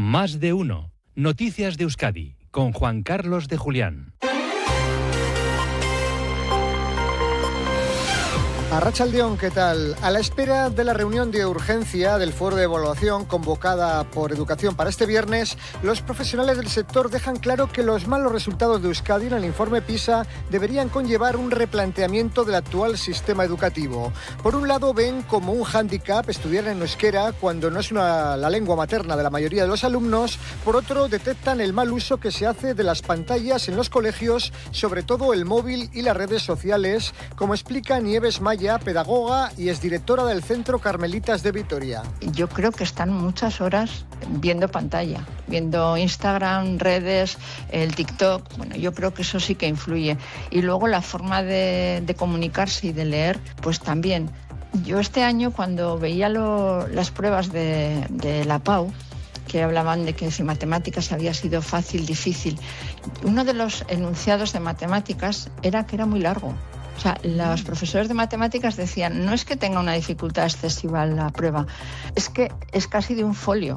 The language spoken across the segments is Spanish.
Más de uno. Noticias de Euskadi con Juan Carlos de Julián. Arratsaldeon, ¿qué tal? A la espera de la reunión de urgencia del foro de evaluación convocada por Educación para este viernes, los profesionales del sector dejan claro que los malos resultados de Euskadi en el informe PISA deberían conllevar un replanteamiento del actual sistema educativo. Por un lado, ven como un hándicap estudiar en euskera cuando no es la lengua materna de la mayoría de los alumnos. Por otro, detectan el mal uso que se hace de las pantallas en los colegios, sobre todo el móvil y las redes sociales, como explica Nieves Maya, pedagoga y exdirectora del Centro Carmelitas de Vitoria. Yo creo que están muchas horas viendo pantalla, viendo Instagram, redes, el TikTok. Bueno, yo creo que eso sí que influye. Y luego la forma de comunicarse y de leer, pues también. Yo este año, cuando veía las pruebas de la PAU, que hablaban de que si matemáticas había sido fácil, difícil, uno de los enunciados de matemáticas era que era muy largo. O sea, los profesores de matemáticas decían, no es que tenga una dificultad excesiva en la prueba, es que es casi de un folio.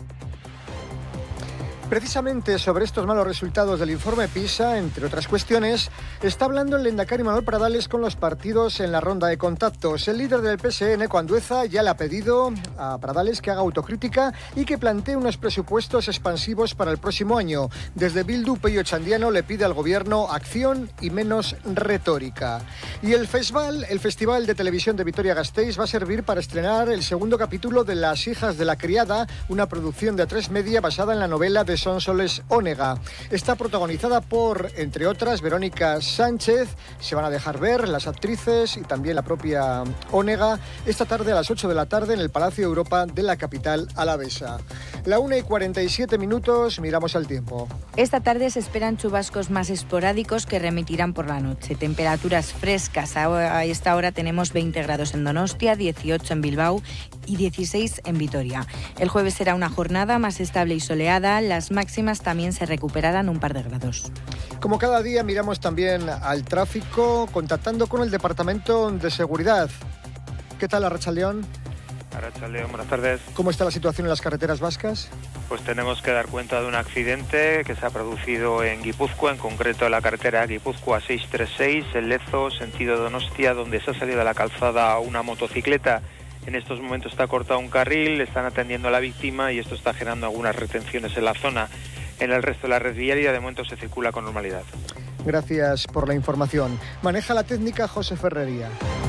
Precisamente sobre estos malos resultados del informe PISA, entre otras cuestiones, está hablando el lehendakari Manuel Pradales con los partidos en la ronda de contactos. El líder del PSN, Andueza, ya le ha pedido a Pradales que haga autocrítica y que plantee unos presupuestos expansivos para el próximo año. Desde Bildu, Peio Chandiano le pide al gobierno acción y menos retórica. Y el Festival de Televisión de Vitoria-Gasteiz va a servir para estrenar el segundo capítulo de Las hijas de la criada, una producción de A3 Media basada en la novela de Sonsoles Onega. Está protagonizada por, entre otras, Verónica Sánchez. Se van a dejar ver las actrices y también la propia Onega esta tarde a las 8 de la tarde en el Palacio Europa de la capital alavesa. La 1:47, miramos al tiempo. Esta tarde se esperan chubascos más esporádicos que remitirán por la noche. Temperaturas frescas. A esta hora tenemos 20 grados en Donostia, 18 en Bilbao y 16 en Vitoria. El jueves será una jornada más estable y soleada. Las máximas también se recuperarán un par de grados. Como cada día miramos también al tráfico, contactando con el Departamento de Seguridad. ¿Qué tal, Arratsaldeon? Arratsaldeon, buenas tardes. ¿Cómo está la situación en las carreteras vascas? Pues tenemos que dar cuenta de un accidente que se ha producido en Guipúzcoa, en concreto en la carretera Guipúzcoa 636, en Lezo, sentido Donostia, donde se ha salido a la calzada una motocicleta. En estos momentos está cortado un carril, están atendiendo a la víctima y esto está generando algunas retenciones en la zona. En el resto de la red viaria de momento se circula con normalidad. Gracias por la información. Maneja la técnica José Ferrería.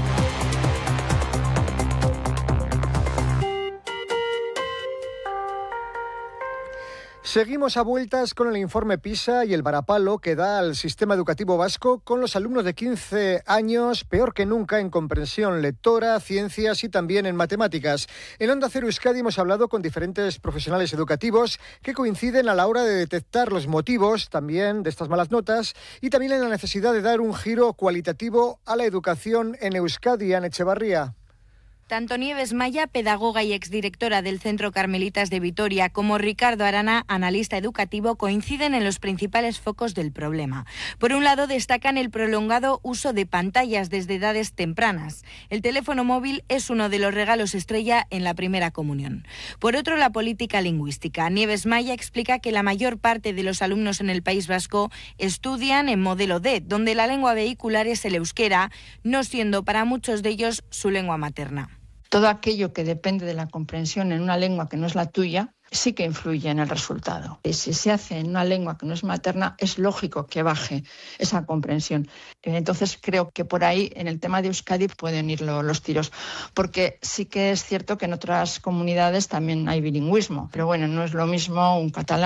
Seguimos a vueltas con el informe PISA y el varapalo que da al sistema educativo vasco con los alumnos de 15 años peor que nunca en comprensión lectora, ciencias y también en matemáticas. En Onda Cero Euskadi hemos hablado con diferentes profesionales educativos que coinciden a la hora de detectar los motivos también de estas malas notas y también en la necesidad de dar un giro cualitativo a la educación en Euskadi. Ana Echevarría. Tanto Nieves Maya, pedagoga y exdirectora del Centro Carmelitas de Vitoria, como Ricardo Arana, analista educativo, coinciden en los principales focos del problema. Por un lado, destacan el prolongado uso de pantallas desde edades tempranas. El teléfono móvil es uno de los regalos estrella en la primera comunión. Por otro, la política lingüística. Nieves Maya explica que la mayor parte de los alumnos en el País Vasco estudian en modelo D, donde la lengua vehicular es el euskera, no siendo para muchos de ellos su lengua materna. Todo aquello que depende de la comprensión en una lengua que no es la tuya, sí que influye en el resultado. Y si se hace en una lengua que no es materna, es lógico que baje esa comprensión. Entonces creo que por ahí, en el tema de Euskadi, pueden ir los tiros. Porque sí que es cierto que en otras comunidades también hay bilingüismo. Pero bueno, no es lo mismo un catalán